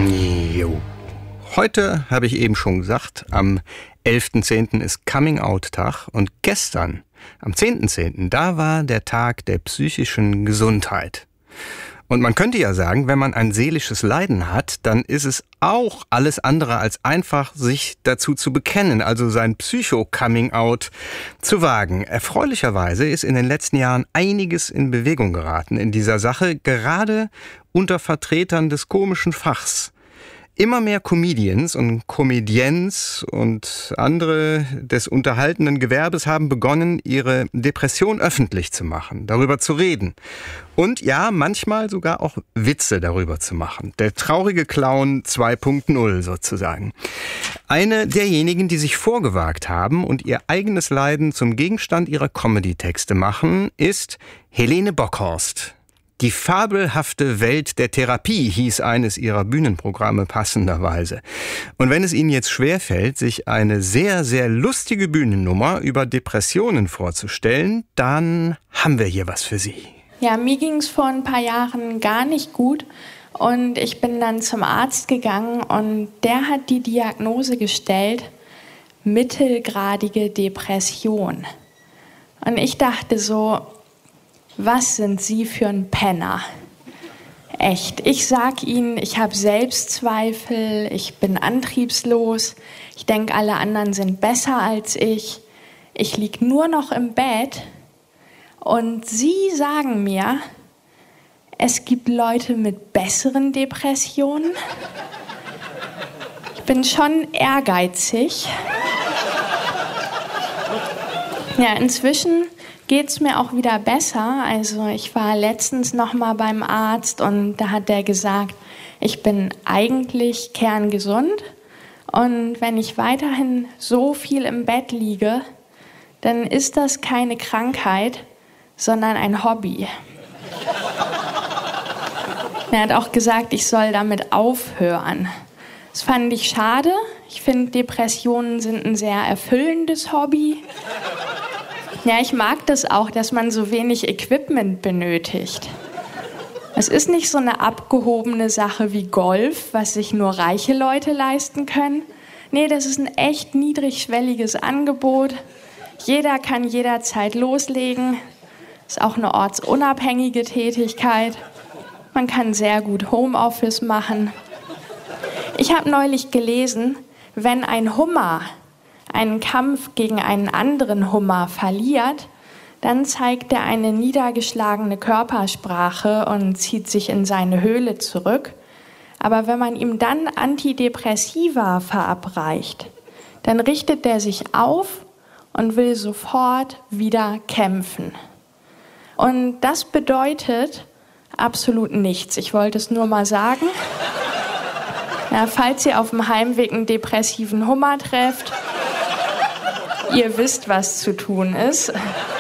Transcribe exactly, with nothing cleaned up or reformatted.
Jo. Heute habe ich eben schon gesagt, am elften zehnten ist Coming-out-Tag und gestern, am zehnten zehnten, da war der Tag der psychischen Gesundheit. Und man könnte ja sagen, wenn man ein seelisches Leiden hat, dann ist es auch alles andere als einfach, sich dazu zu bekennen, also sein Psycho-Coming-out zu wagen. Erfreulicherweise ist in den letzten Jahren einiges in Bewegung geraten in dieser Sache, gerade unter Vertretern des komischen Fachs. Immer mehr Comedians und Comedians und andere des unterhaltenden Gewerbes haben begonnen, ihre Depression öffentlich zu machen, darüber zu reden. Und ja, manchmal sogar auch Witze darüber zu machen. Der traurige Clown zwei Punkt null sozusagen. Eine derjenigen, die sich vorgewagt haben und ihr eigenes Leiden zum Gegenstand ihrer Comedy-Texte machen, ist Helene Bockhorst. Die fabelhafte Welt der Therapie hieß eines ihrer Bühnenprogramme passenderweise. Und wenn es Ihnen jetzt schwerfällt, sich eine sehr, sehr lustige Bühnennummer über Depressionen vorzustellen, dann haben wir hier was für Sie. Ja, mir ging es vor ein paar Jahren gar nicht gut und ich bin dann zum Arzt gegangen und der hat die Diagnose gestellt, mittelgradige Depression. Und ich dachte so, was sind Sie für ein Penner? Echt, ich sag Ihnen, ich habe Selbstzweifel, ich bin antriebslos, ich denke, alle anderen sind besser als ich, ich lieg nur noch im Bett und Sie sagen mir, es gibt Leute mit besseren Depressionen? Ich bin schon ehrgeizig. Ja, inzwischen geht's mir auch wieder besser. Also ich war letztens noch mal beim Arzt und da hat der gesagt, ich bin eigentlich kerngesund und wenn ich weiterhin so viel im Bett liege, dann ist das keine Krankheit, sondern ein Hobby. Er hat auch gesagt, ich soll damit aufhören. Das fand ich schade. Ich finde, Depressionen sind ein sehr erfüllendes Hobby. Ja, ich mag das auch, dass man so wenig Equipment benötigt. Es ist nicht so eine abgehobene Sache wie Golf, was sich nur reiche Leute leisten können. Nee, das ist ein echt niedrigschwelliges Angebot. Jeder kann jederzeit loslegen. Ist auch eine ortsunabhängige Tätigkeit. Man kann sehr gut Homeoffice machen. Ich habe neulich gelesen, wenn ein Hummer einen Kampf gegen einen anderen Hummer verliert, dann zeigt er eine niedergeschlagene Körpersprache und zieht sich in seine Höhle zurück. Aber wenn man ihm dann Antidepressiva verabreicht, dann richtet er sich auf und will sofort wieder kämpfen. Und das bedeutet absolut nichts. Ich wollte es nur mal sagen. Ja, falls ihr auf dem Heimweg einen depressiven Hummer trefft, ihr wisst, was zu tun ist.